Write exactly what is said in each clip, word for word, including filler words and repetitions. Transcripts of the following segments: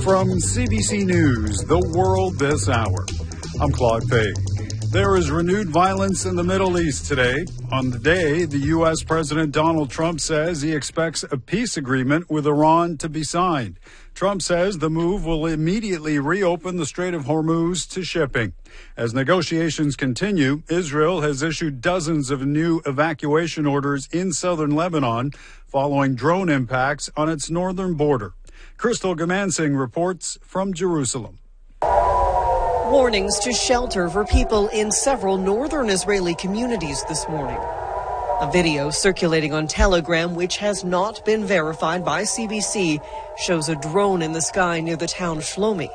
From C B C News, The World This Hour, I'm Claude Fay. There is renewed violence in the Middle East today. On the day, the U S. President Donald Trump says he expects a peace agreement with Iran to be signed. Trump says the move will immediately reopen the Strait of Hormuz to shipping. As negotiations continue, Israel has issued dozens of new evacuation orders in southern Lebanon following drone impacts on its northern border. Crystal Gamansing reports from Jerusalem. Warnings to shelter for people in several northern Israeli communities this morning. A video circulating on Telegram, which has not been verified by C B C, shows a drone in the sky near the town Shlomi.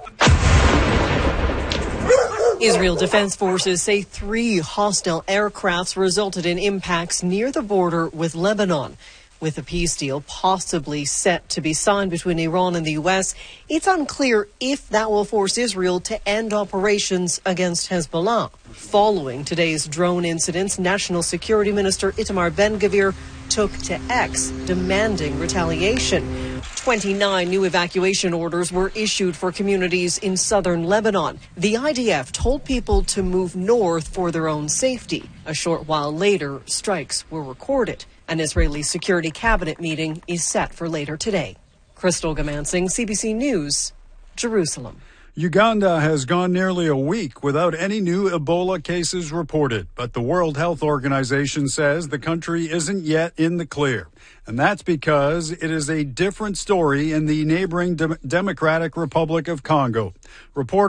Israel Defense Forces say three hostile aircrafts resulted in impacts near the border with Lebanon. With a peace deal possibly set to be signed between Iran and the U S, it's unclear if that will force Israel to end operations against Hezbollah. Following today's drone incidents, National Security Minister Itamar Ben-Gvir took to X, demanding retaliation. twenty-nine new evacuation orders were issued for communities in southern Lebanon. The I D F told people to move north for their own safety. A short while later, strikes were recorded. An Israeli security cabinet meeting is set for later today. Crystal Gamansing, C B C News, Jerusalem. Uganda has gone nearly a week without any new Ebola cases reported, but the World Health Organization says the country isn't yet in the clear. And that's because it is a different story in the neighboring Dem- Democratic Republic of Congo. Reporters